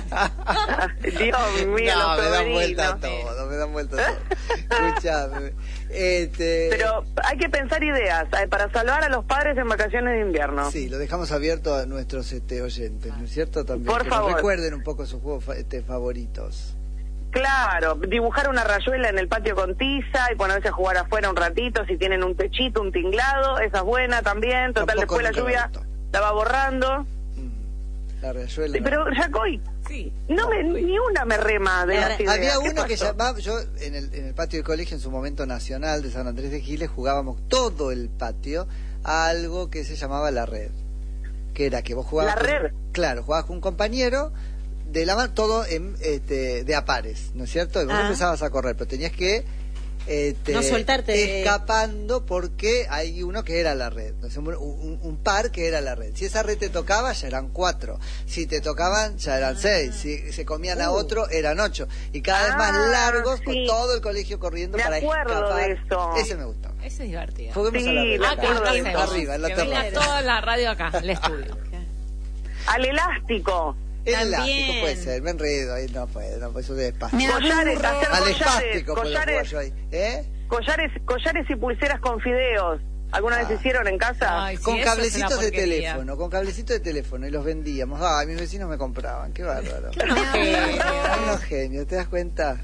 Dios mío, no, los me dan sobrinos. me dan vuelta todo. Escuchame. Pero hay que pensar ideas para salvar a los padres en vacaciones de invierno. Sí, lo dejamos abierto a nuestros oyentes, ¿no es cierto? También por que favor, nos recuerden un poco sus juegos favoritos. Claro, dibujar una rayuela en el patio con tiza y ponerse a jugar afuera un ratito, si tienen un techito, un tinglado, esa es buena también. Total, después la lluvia la va borrando. La rayuela. Pero, Jacoy, sí, ni una me rema de las ideas. Había uno que llamaba, yo en el patio del colegio, en su momento nacional de San Andrés de Giles, jugábamos todo el patio a algo que se llamaba la red. Que era que vos jugabas... ¿La red? Claro, jugabas con un compañero de la mano, todo de a pares, ¿no es cierto? Y vos empezabas a correr, pero tenías que no soltarte escapando porque hay uno que era la red, ¿no? Un par que era la red. Si esa red te tocaba, ya eran 4. Si te tocaban, ya eran 6. Si se comían a otro, eran 8. Y cada vez más largos, con todo el colegio corriendo para escapar. De eso. Ese me gustó. Ese es divertido. Juguemos a la red. Arriba, en la terraza. Venga toda la radio acá, el estudio. Al elástico. El elástico puede ser, me enredo ahí, no puedo, eso de espástico. Collares, al espástico puedo jugar yo ahí. Collares y pulseras con fideos. ¿Alguna vez hicieron en casa? Ay, con cablecitos de teléfono, y los vendíamos. Mis vecinos me compraban, qué bárbaro. Unos genios, ¿te das cuenta?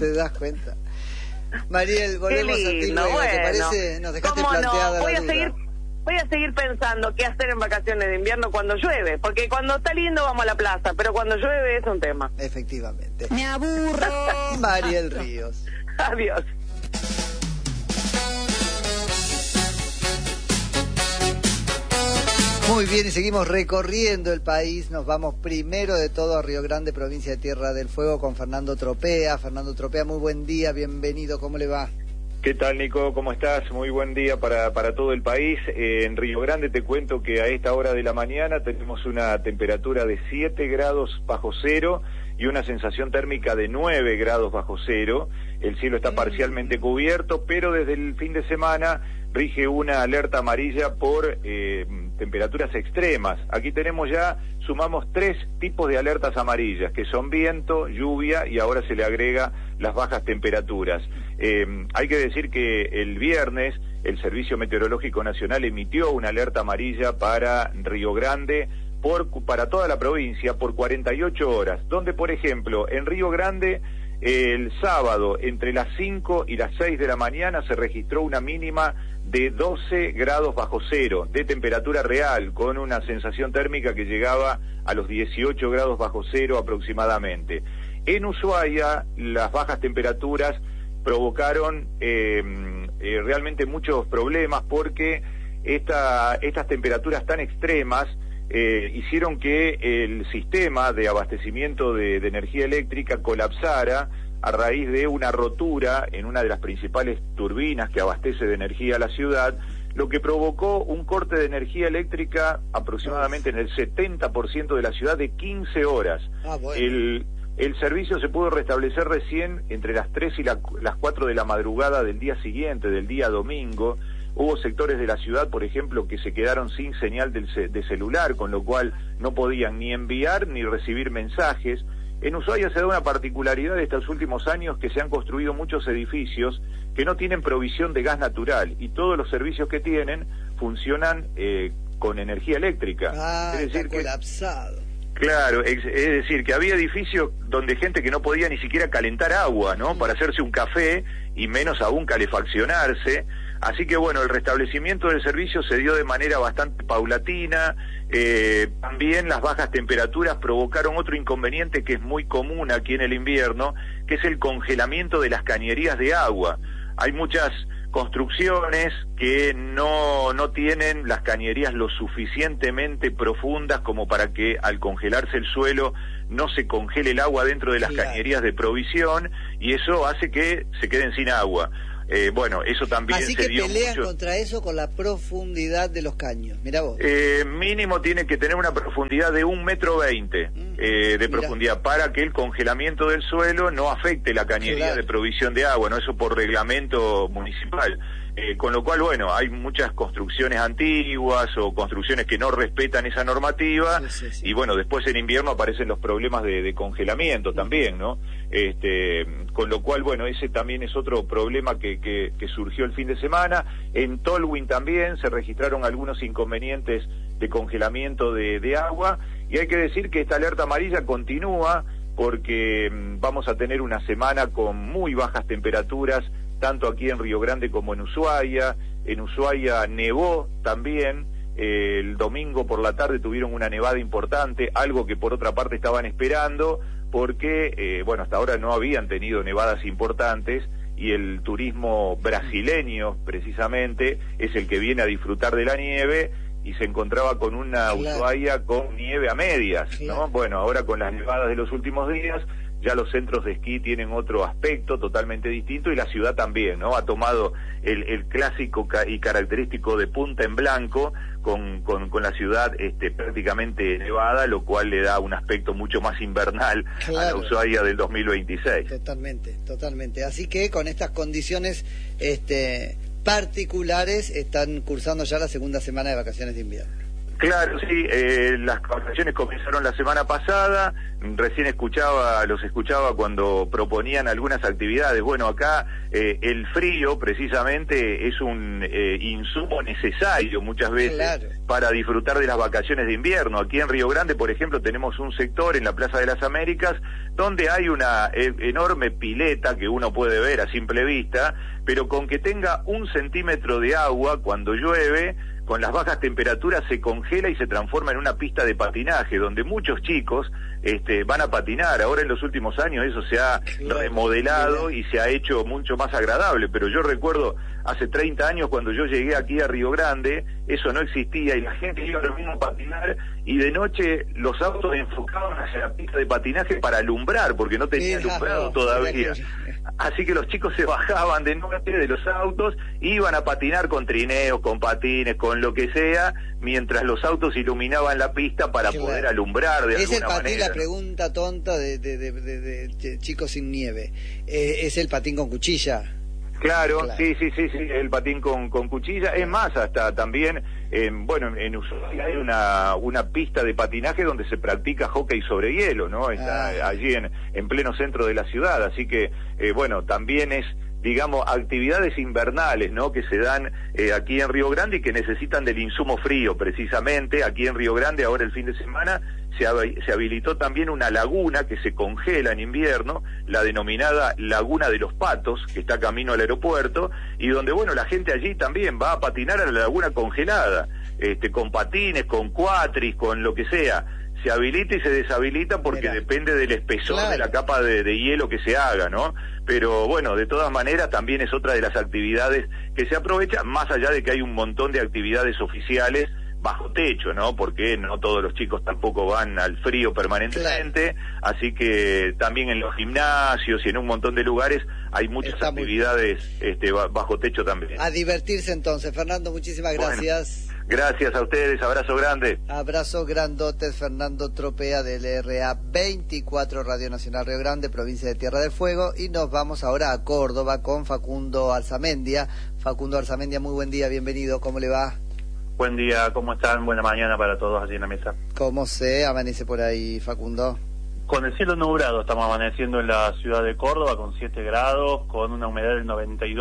Mariel, volvemos a ti luego, ¿te parece? Nos dejaste planteada la duda. Voy a seguir pensando qué hacer en vacaciones de invierno cuando llueve, porque cuando está lindo vamos a la plaza, pero cuando llueve es un tema. Efectivamente. Me aburro. Mariel Ríos. Adiós. Muy bien, y seguimos recorriendo el país. Nos vamos primero de todo a Río Grande, provincia de Tierra del Fuego, con Fernando Tropea. Fernando Tropea, muy buen día, bienvenido, ¿cómo le va? ¿Qué tal, Nico? ¿Cómo estás? Muy buen día para todo el país. En Río Grande te cuento que a esta hora de la mañana tenemos una temperatura de 7 grados bajo cero y una sensación térmica de 9 grados bajo cero. El cielo está parcialmente cubierto, pero desde el fin de semana rige una alerta amarilla por temperaturas extremas. Aquí sumamos 3 tipos de alertas amarillas, que son viento, lluvia y ahora se le agrega las bajas temperaturas. Hay que decir que el viernes el Servicio Meteorológico Nacional emitió una alerta amarilla para Río Grande para toda la provincia por 48 horas, donde por ejemplo en Río Grande el sábado entre las 5 y las 6 de la mañana se registró una mínima de 12 grados bajo cero de temperatura real, con una sensación térmica que llegaba a los 18 grados bajo cero aproximadamente. En Ushuaia las bajas temperaturas provocaron realmente muchos problemas porque estas temperaturas tan extremas hicieron que el sistema de abastecimiento de energía eléctrica colapsara a raíz de una rotura en una de las principales turbinas que abastece de energía a la ciudad, lo que provocó un corte de energía eléctrica aproximadamente en el 70% de la ciudad de 15 horas. Bueno. El servicio se pudo restablecer recién entre las 3 y las 4 de la madrugada del día siguiente, del día domingo, Hubo sectores de la ciudad, por ejemplo, que se quedaron sin señal de celular, con lo cual no podían ni enviar ni recibir mensajes. En Ushuaia se da una particularidad de estos últimos años, que se han construido muchos edificios que no tienen provisión de gas natural, y todos los servicios que tienen funcionan con energía eléctrica. Es decir, colapsado. Claro, es decir, que había edificios donde gente que no podía ni siquiera calentar agua, ¿no? Para hacerse un café, y menos aún calefaccionarse. Así que bueno, el restablecimiento del servicio se dio de manera bastante paulatina. También las bajas temperaturas provocaron otro inconveniente que es muy común aquí en el invierno, que es el congelamiento de las cañerías de agua. Hay muchas construcciones que no tienen las cañerías lo suficientemente profundas como para que al congelarse el suelo no se congele el agua dentro de las cañerías de provisión, y eso hace que se queden sin agua. Bueno, eso también así se dio que pelean mucho contra eso con la profundidad de los caños. Mirá vos. Mínimo tiene que tener una profundidad de 1,20 m de profundidad, para que el congelamiento del suelo no afecte la cañería de provisión de agua, ¿no? Eso por reglamento municipal. Con lo cual, bueno, hay muchas construcciones antiguas o construcciones que no respetan esa normativa, y bueno, después en invierno aparecen los problemas de congelamiento también, ¿no? Con lo cual, bueno, ese también es otro problema que surgió el fin de semana. En Tolwyn también se registraron algunos inconvenientes de congelamiento de agua, y hay que decir que esta alerta amarilla continúa, porque vamos a tener una semana con muy bajas temperaturas, tanto aquí en Río Grande como en Ushuaia. En Ushuaia nevó también, el domingo por la tarde tuvieron una nevada importante, algo que por otra parte estaban esperando, porque, bueno, hasta ahora no habían tenido nevadas importantes, y el turismo brasileño, precisamente, es el que viene a disfrutar de la nieve, y se encontraba con una Ushuaia con nieve a medias, ¿no? Bueno, ahora con las nevadas de los últimos días, ya los centros de esquí tienen otro aspecto totalmente distinto, y la ciudad también, ¿no? Ha tomado el clásico y característico de punta en blanco, con la ciudad prácticamente nevada, lo cual le da un aspecto mucho más invernal a la Ushuaia del 2026. Totalmente. Así que con estas condiciones particulares están cursando ya la segunda semana de vacaciones de invierno. Claro, sí, las vacaciones comenzaron la semana pasada. Recién los escuchaba cuando proponían algunas actividades. Bueno, acá el frío precisamente es un insumo necesario muchas veces para disfrutar de las vacaciones de invierno. Aquí en Río Grande, por ejemplo, tenemos un sector en la Plaza de las Américas donde hay una enorme pileta que uno puede ver a simple vista, pero con que tenga 1 centímetro de agua cuando llueve, con las bajas temperaturas se congela y se transforma en una pista de patinaje, donde muchos chicos van a patinar. Ahora en los últimos años eso se ha remodelado y se ha hecho mucho más agradable, pero yo recuerdo hace 30 años cuando yo llegué aquí a Río Grande, eso no existía, y la gente iba lo mismo a patinar, y de noche los autos enfocaban hacia la pista de patinaje para alumbrar, porque no tenía alumbrado todavía. Así que los chicos se bajaban de noche de los autos, iban a patinar con trineos, con patines, con lo que sea, mientras los autos iluminaban la pista para poder alumbrar de alguna manera. Es la pregunta tonta de chicos sin nieve. ¿Es el patín con cuchilla? Claro, sí, el patín con cuchilla. Es más, hasta también, en Ushuaia hay una pista de patinaje donde se practica hockey sobre hielo, ¿no? Está allí en pleno centro de la ciudad, así que, bueno, también es, digamos, actividades invernales, ¿no?, que se dan aquí en Río Grande y que necesitan del insumo frío, precisamente. Aquí en Río Grande, ahora el fin de semana, se habilitó también una laguna que se congela en invierno, la denominada Laguna de los Patos, que está camino al aeropuerto, y donde, bueno, la gente allí también va a patinar a la laguna congelada, con patines, con cuatris, con lo que sea. Se habilita y se deshabilita porque depende del espesor de la capa de hielo que se haga, ¿no? Pero bueno, de todas maneras también es otra de las actividades que se aprovecha, más allá de que hay un montón de actividades oficiales bajo techo, ¿no? Porque no todos los chicos tampoco van al frío permanentemente, así que también en los gimnasios y en un montón de lugares hay muchas actividades bajo techo también. A divertirse entonces. Fernando, muchísimas gracias. Bueno. Gracias a ustedes, abrazo grande. Abrazo grandote, Fernando Tropea del LRA 24 Radio Nacional Río Grande, provincia de Tierra del Fuego, y nos vamos ahora a Córdoba con Facundo Arzamendia. Facundo Arzamendia, muy buen día, bienvenido, ¿cómo le va? Buen día, ¿cómo están? Buena mañana para todos allí en la mesa. ¿Cómo se amanece por ahí, Facundo? Con el cielo nublado, estamos amaneciendo en la ciudad de Córdoba con 7 grados, con una humedad del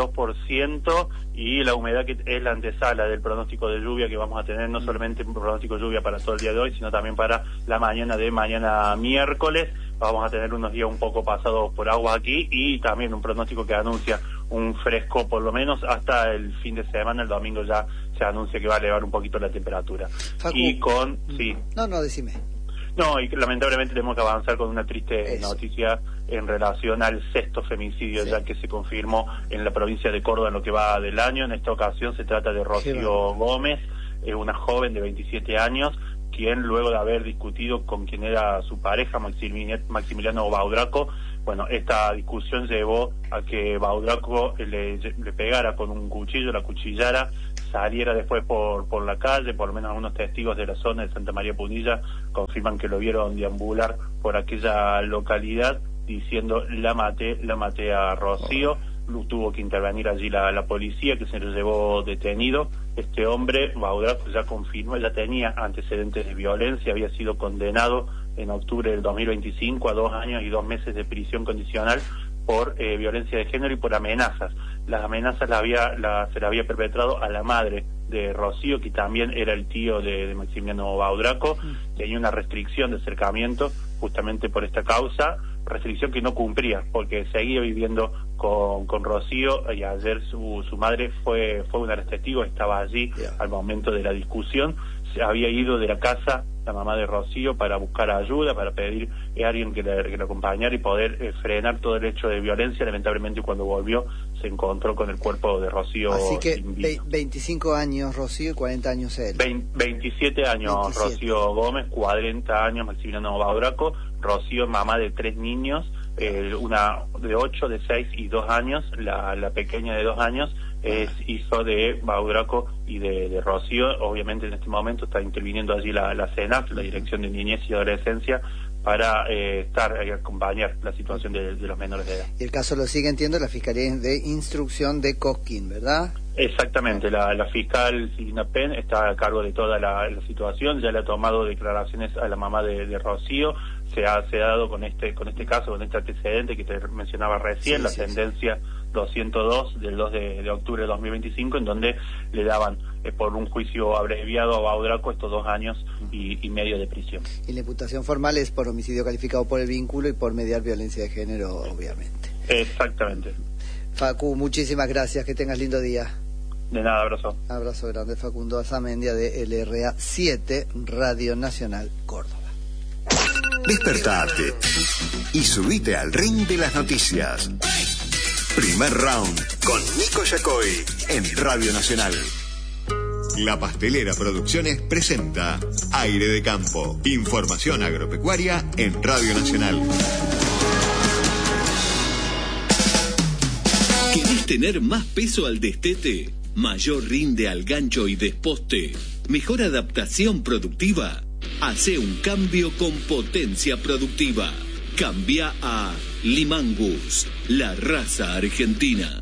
92% y la humedad que es la antesala del pronóstico de lluvia que vamos a tener, no solamente un pronóstico de lluvia para todo el día de hoy, sino también para la mañana de mañana miércoles. Vamos a tener unos días un poco pasados por agua aquí y también un pronóstico que anuncia un fresco por lo menos hasta el fin de semana. El domingo ya se anuncia que va a elevar un poquito la temperatura. Y con... Sí. No, decime. No, y lamentablemente tenemos que avanzar con una triste noticia en relación al 6º femicidio ya que se confirmó en la provincia de Córdoba en lo que va del año. En esta ocasión se trata de Rocío Gómez, una joven de 27 años, quien luego de haber discutido con quien era su pareja, Maximiliano Baudraco, bueno, esta discusión llevó a que Baudraco le pegara con un cuchillo, la cuchillara, saliera después por la calle. Por lo menos algunos testigos de la zona de Santa María Punilla confirman que lo vieron deambular por aquella localidad diciendo la maté a Rocío. Tuvo que intervenir allí la policía, que se lo llevó detenido. Este hombre, Baudraco, ya confirmó, ya tenía antecedentes de violencia, había sido condenado en octubre del 2025 a 2 años y 2 meses de prisión condicional por violencia de género y por amenazas. Las amenazas se la había perpetrado a la madre de Rocío, que también era el tío de Maximiliano Baudraco. Tenía una restricción de acercamiento justamente por esta causa, restricción que no cumplía, porque seguía viviendo con Rocío, y ayer su madre fue una de las testigos, estaba allí al momento de la discusión. Se había ido de la casa la mamá de Rocío para buscar ayuda, para pedir a alguien que le acompañara y poder frenar todo el hecho de violencia. Lamentablemente cuando volvió se encontró con el cuerpo de Rocío. Así que 25 años Rocío y 40 años él. 27 años 27. Rocío Gómez, 40 años Maximiliano Baudraco. Rocío, mamá de 3 niños, una de 8, de 6 y 2 años, la pequeña de 2 años, es hijo de Baudraco y de Rocío. Obviamente en este momento está interviniendo allí la CENAF, la Dirección de Niñez y Adolescencia, para acompañar la situación de los menores de edad. Y el caso lo sigue, entiendo, la Fiscalía de Instrucción de Cosquín, ¿verdad? Exactamente, la fiscal Silvina Penn está a cargo de toda la situación, ya le ha tomado declaraciones a la mamá de Rocío. Se ha dado con este caso, con este antecedente que te mencionaba recién, la sentencia 202 del 2 de octubre de 2025, en donde le daban por un juicio abreviado a Baudraco estos 2 años y medio de prisión. Y la imputación formal es por homicidio calificado por el vínculo y por mediar violencia de género, obviamente. Exactamente. Facu, muchísimas gracias, que tengas lindo día. De nada, abrazo. Abrazo grande, Facundo Arzamendia de LRA 7, Radio Nacional Córdoba. Despertate y subite al ring de las noticias. Primer round con Nico Yacoy en Radio Nacional. La Pastelera Producciones presenta Aire de Campo. Información agropecuaria en Radio Nacional. ¿Querés tener más peso al destete? ¿Mayor rinde al gancho y desposte? ¿Mejor adaptación productiva? Hace un cambio con potencia productiva. Cambia a Limangus, la raza argentina.